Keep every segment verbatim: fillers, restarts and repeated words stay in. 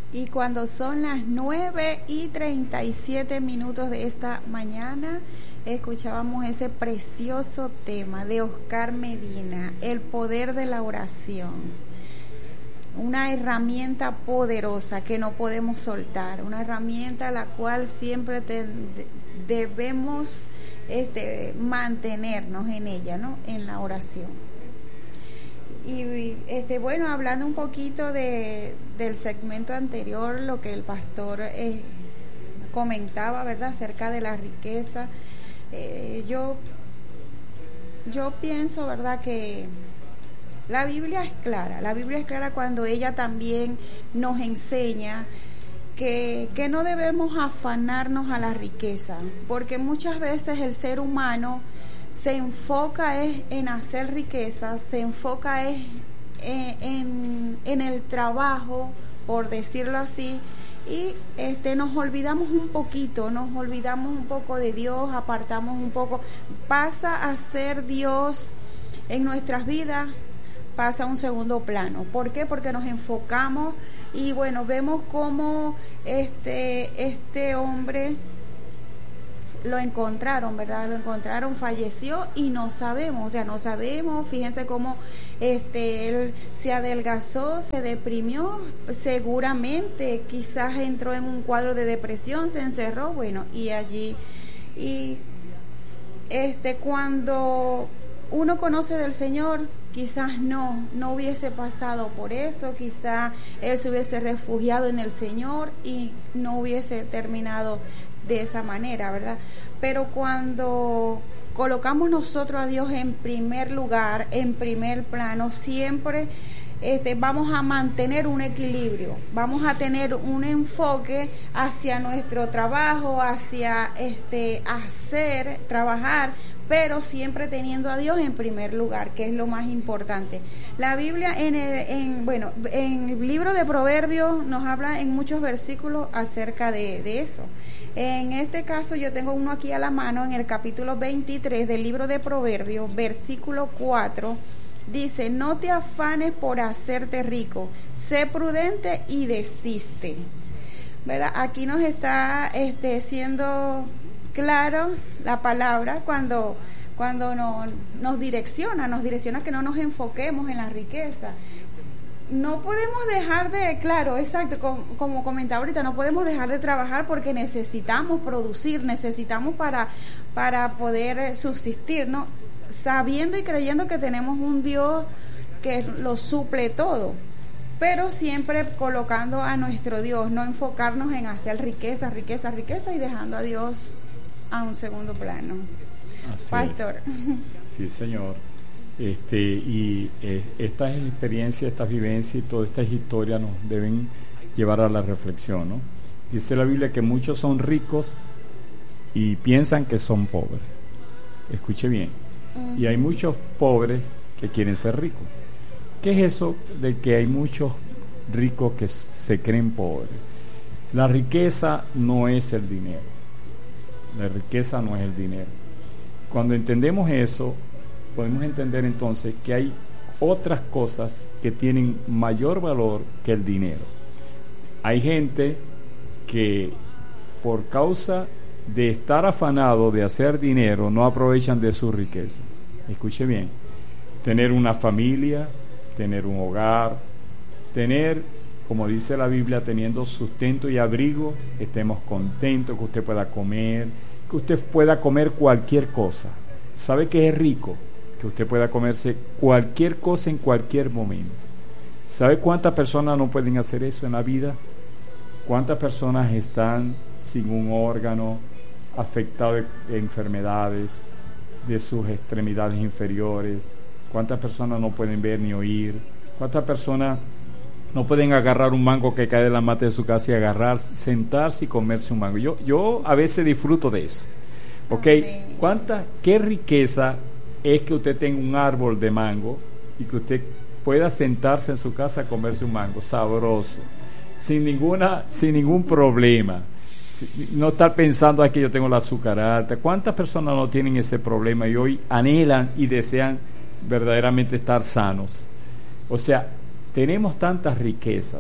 Y cuando son las nueve y treinta y siete minutos de esta mañana, escuchábamos ese precioso tema de Oscar Medina, el poder de la oración. Una herramienta poderosa que no podemos soltar, una herramienta a la cual siempre te, de, debemos este, mantenernos en ella, ¿no? En la oración. Y este bueno, hablando un poquito de del segmento anterior, lo que el pastor eh, comentaba, ¿verdad?, acerca de la riqueza, eh, yo yo pienso, ¿verdad?, que la Biblia es clara, la Biblia es clara cuando ella también nos enseña que, que no debemos afanarnos a la riqueza, porque muchas veces el ser humano se enfoca es en hacer riqueza, se enfoca es en, en, en el trabajo, por decirlo así, y este nos olvidamos un poquito, nos olvidamos un poco de Dios, apartamos un poco, pasa a ser Dios en nuestras vidas, pasa a un segundo plano. ¿Por qué? Porque nos enfocamos y bueno, vemos cómo este, este hombre lo encontraron, ¿verdad? Lo encontraron, falleció y no sabemos, o sea, no sabemos, fíjense cómo este él se adelgazó, se deprimió, seguramente quizás entró en un cuadro de depresión, se encerró, bueno, y allí, y este cuando uno conoce del Señor, quizás no, no hubiese pasado por eso, quizás él se hubiese refugiado en el Señor y no hubiese terminado de esa manera, ¿verdad? Pero cuando colocamos nosotros a Dios en primer lugar, en primer plano, siempre este, vamos a mantener un equilibrio, vamos a tener un enfoque hacia nuestro trabajo, hacia este hacer, trabajar, pero siempre teniendo a Dios en primer lugar, que es lo más importante. La Biblia, en el, en, bueno, en el libro de Proverbios nos habla en muchos versículos acerca de, de eso. En este caso yo tengo uno aquí a la mano, en el capítulo veintitrés del libro de Proverbios, versículo cuatro, dice: no te afanes por hacerte rico, sé prudente y desiste. ¿Verdad? Aquí nos está este, siendo claro la palabra cuando cuando no, nos direcciona, nos direcciona que no nos enfoquemos en la riqueza. No podemos dejar de, claro, exacto, como, como comentaba ahorita, no podemos dejar de trabajar porque necesitamos producir, necesitamos para, para poder subsistir, ¿no? Sabiendo y creyendo que tenemos un Dios que lo suple todo, pero siempre colocando a nuestro Dios, no enfocarnos en hacer riqueza, riqueza, riqueza y dejando a Dios a un segundo plano. Así Pastor. Es. Sí, señor. Este, y eh, estas experiencias, estas vivencias y todas estas historias nos deben llevar a la reflexión, ¿no? Dice la Biblia que muchos son ricos y piensan que son pobres. Escuche bien. Uh-huh. Y hay muchos pobres que quieren ser ricos. ¿Qué es eso de que hay muchos ricos que se creen pobres? La riqueza no es el dinero. La riqueza no es el dinero. Cuando entendemos eso, podemos entender entonces que hay otras cosas que tienen mayor valor que el dinero. Hay gente que por causa de estar afanado de hacer dinero no aprovechan de sus riquezas. Escuche bien, tener una familia, tener un hogar, tener, como dice la Biblia, teniendo sustento y abrigo, estemos contentos, que usted pueda comer, que usted pueda comer cualquier cosa. ¿Sabe qué es rico? Que usted pueda comerse cualquier cosa en cualquier momento. ¿Sabe cuántas personas no pueden hacer eso en la vida? ¿Cuántas personas están sin un órgano, afectados de enfermedades de sus extremidades inferiores? ¿Cuántas personas no pueden ver ni oír? ¿Cuántas personas no pueden agarrar un mango que cae de la mata de su casa y agarrar, sentarse y comerse un mango? Yo, yo a veces disfruto de eso. ¿Ok? ¿Cuánta, qué riqueza es que usted tenga un árbol de mango y que usted pueda sentarse en su casa a comerse un mango sabroso, sin ninguna, sin ningún problema, no estar pensando aquí yo tengo la azúcar alta? ¿Cuántas personas no tienen ese problema y hoy anhelan y desean verdaderamente estar sanos? O sea, tenemos tantas riquezas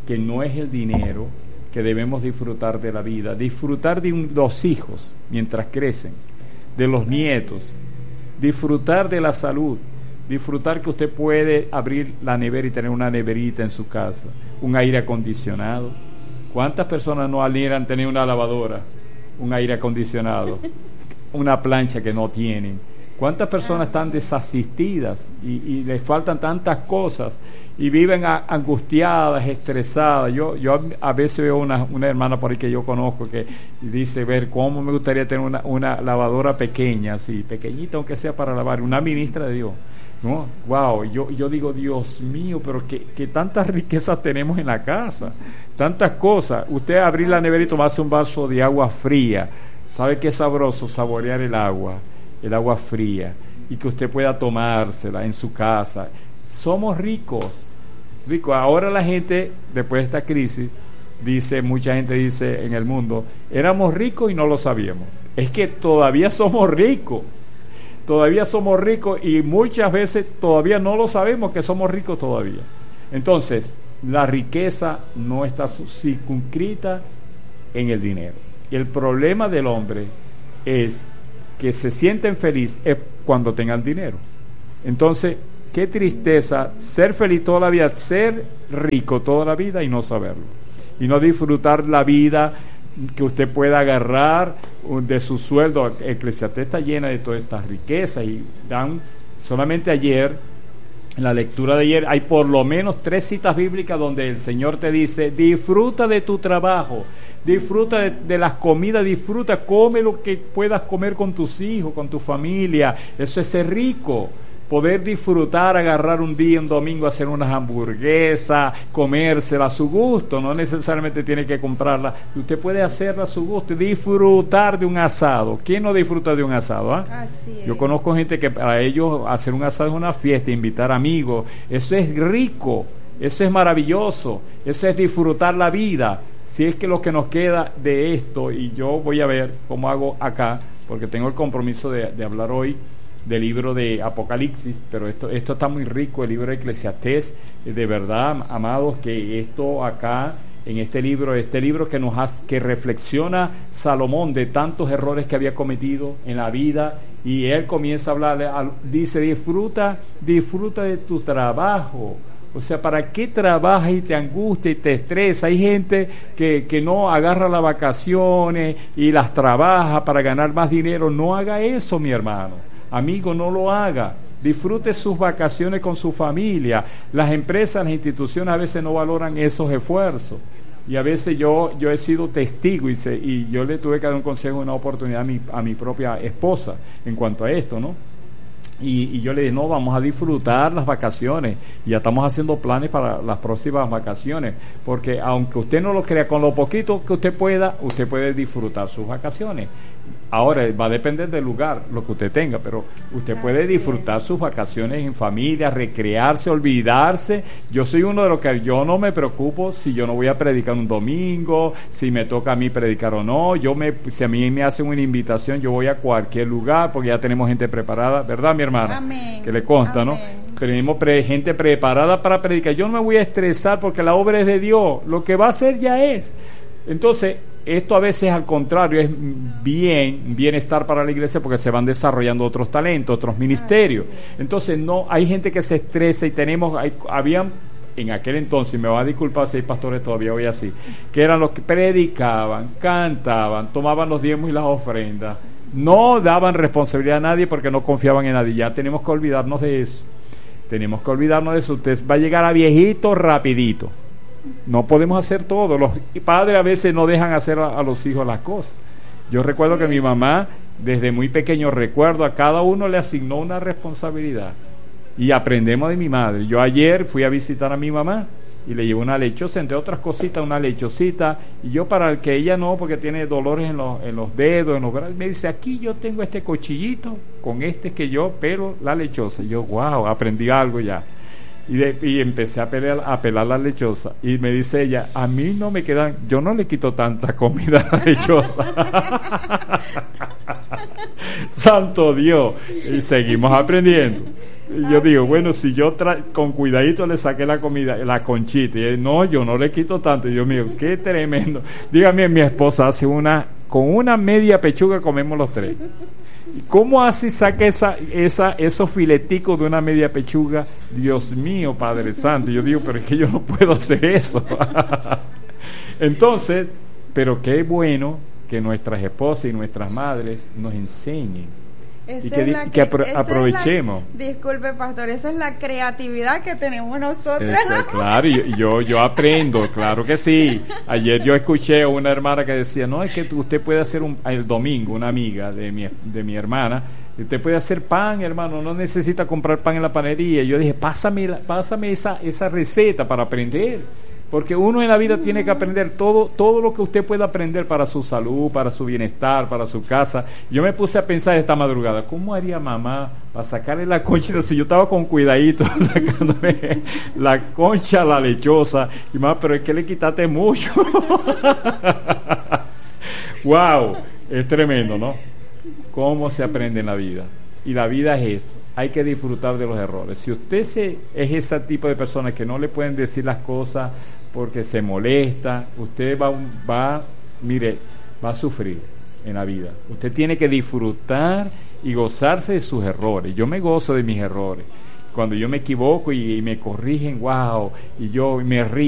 que no es el dinero que debemos disfrutar de la vida, disfrutar de un, los hijos mientras crecen, de los nietos, disfrutar de la salud, disfrutar que usted puede abrir la nevera y tener una neverita en su casa, un aire acondicionado. ¿Cuántas personas no anhelan tener una lavadora, un aire acondicionado, una plancha que no tienen? ¿Cuántas personas están desasistidas y, y les faltan tantas cosas y viven a, angustiadas, estresadas? Yo yo a, a veces veo una, una hermana por ahí que yo conozco que dice, ver, cómo me gustaría tener una, una lavadora pequeña, así, pequeñita aunque sea para lavar, una ministra de Dios, ¿no? Wow, yo, yo digo, Dios mío, pero que, que tantas riquezas tenemos en la casa, tantas cosas. Usted abrir la nevera y tomarse un vaso de agua fría, ¿sabe qué sabroso saborear el agua? El agua fría, y que usted pueda tomársela en su casa. Somos ricos, ricos. Ahora la gente, después de esta crisis, dice, mucha gente dice en el mundo, éramos ricos y no lo sabíamos. Es que todavía somos ricos, todavía somos ricos y muchas veces todavía no lo sabemos que somos ricos todavía. Entonces, la riqueza no está circunscrita en el dinero. Y el problema del hombre es que se sienten felices es cuando tengan dinero. Entonces, qué tristeza ser feliz toda la vida, ser rico toda la vida y no saberlo, y no disfrutar la vida que usted pueda agarrar de su sueldo. Eclesiastés está llena de todas estas riquezas, y dan solamente ayer, en la lectura de ayer, hay por lo menos tres citas bíblicas donde el Señor te dice, disfruta de tu trabajo, disfruta de, de las comidas, disfruta, come lo que puedas comer con tus hijos, con tu familia. Eso es ser rico, poder disfrutar, agarrar un día, un domingo, hacer unas hamburguesas, comérsela a su gusto, no necesariamente tiene que comprarla, usted puede hacerla a su gusto, disfrutar de un asado. ¿Quién no disfruta de un asado? ¿eh? Así es. Yo conozco gente que para ellos hacer un asado es una fiesta, invitar amigos, eso es rico, eso es maravilloso, eso es disfrutar la vida. Si es que lo que nos queda de esto, y yo voy a ver cómo hago acá, porque tengo el compromiso de, de hablar hoy del libro de Apocalipsis, pero esto esto está muy rico, el libro de Eclesiastés, de verdad, amados, que esto acá, en este libro, este libro que nos hace, que reflexiona Salomón de tantos errores que había cometido en la vida, y él comienza a hablar, dice, disfruta, disfruta de tu trabajo. O sea, ¿para qué trabajas y te angustia y te estresa? Hay gente que, que no agarra las vacaciones y las trabaja para ganar más dinero. No haga eso, mi hermano. Amigo, no lo haga. Disfrute sus vacaciones con su familia. Las empresas, las instituciones a veces no valoran esos esfuerzos. Y a veces yo yo he sido testigo y, se, y yo le tuve que dar un consejo, una oportunidad a mi, a mi propia esposa en cuanto a esto, ¿no? Y, y yo le dije, no, vamos a disfrutar las vacaciones, y ya estamos haciendo planes para las próximas vacaciones, porque aunque usted no lo crea, con lo poquito que usted pueda, usted puede disfrutar sus vacaciones. Ahora va a depender del lugar, lo que usted tenga, pero usted puede disfrutar sus vacaciones en familia, recrearse, olvidarse. Yo soy uno de los que yo no me preocupo si yo no voy a predicar un domingo, si me toca a mí predicar o no. Yo me, si a mí me hacen una invitación, yo voy a cualquier lugar, porque ya tenemos gente preparada, ¿verdad, mi hermana? Amén. Que le consta, Amén. ¿No? Tenemos pre, gente preparada para predicar. Yo no me voy a estresar porque la obra es de Dios. Lo que va a hacer ya es. Entonces, esto a veces al contrario es bien, bienestar para la iglesia, porque se van desarrollando otros talentos, otros ministerios. Entonces, no, hay gente que se estresa, y tenemos, hay, habían en aquel entonces, me va a disculpar si hay pastores todavía hoy así, que eran los que predicaban, cantaban, tomaban los diezmos y las ofrendas, no daban responsabilidad a nadie porque no confiaban en nadie. Ya tenemos que olvidarnos de eso. Tenemos que olvidarnos de eso. Usted va a llegar a viejito rapidito. No podemos hacer todo. Los padres a veces no dejan hacer a, a los hijos las cosas. Yo recuerdo sí. que mi mamá, desde muy pequeño, recuerdo, a cada uno le asignó una responsabilidad. Y aprendemos de mi madre. Yo ayer fui a visitar a mi mamá y le llevé una lechosa, entre otras cositas, una lechosita. Y yo, para el que ella no, porque tiene dolores en los, en los dedos, en los brazos, me dice, aquí yo tengo este cuchillito, con este que yo pelo la lechosa. Y yo, wow, aprendí algo ya. Y, de, y empecé a pelar, a pelar la lechosa, y me dice ella, a mí no me quedan, yo no le quito tanta comida a la lechosa. Santo Dios. Y seguimos aprendiendo. Y yo digo, bueno, si yo tra- con cuidadito le saqué la comida, la conchita, y él, no, yo no le quito tanto. Y yo, mío, qué tremendo. Dígame, mi esposa hace una, con una media pechuga comemos los tres. ¿Cómo así saca esa, esa, esos fileticos de una media pechuga? Dios mío, Padre Santo. Yo digo, pero es que yo no puedo hacer eso. Entonces, pero qué bueno que nuestras esposas y nuestras madres nos enseñen. Esa Y que, es la que apro- esa aprovechemos. Es la, disculpe, pastor, esa es la creatividad que tenemos nosotros. Eso, claro, y yo, yo aprendo, claro que sí. Ayer yo escuché a una hermana que decía, no, es que usted puede hacer un, el domingo, una amiga de mi, de mi hermana, usted puede hacer pan, hermano, no necesita comprar pan en la panadería. Y yo dije, pásame, la, pásame esa, esa receta para aprender. Porque uno en la vida tiene que aprender todo, todo lo que usted pueda aprender para su salud, para su bienestar, para su casa. Yo me puse a pensar esta madrugada, ¿cómo haría mamá para sacarle la concha? Si yo estaba con cuidadito sacándome la concha a la lechosa, y mamá, pero es que le quitaste mucho. Wow, es tremendo, ¿no? Cómo se aprende en la vida. Y la vida es esto. Hay que disfrutar de los errores. Si usted se, es ese tipo de persona que no le pueden decir las cosas porque se molesta, usted va, va, mire, va a sufrir en la vida. Usted tiene que disfrutar y gozarse de sus errores. Yo me gozo de mis errores. Cuando yo me equivoco y, y me corrigen, wow, y yo me río.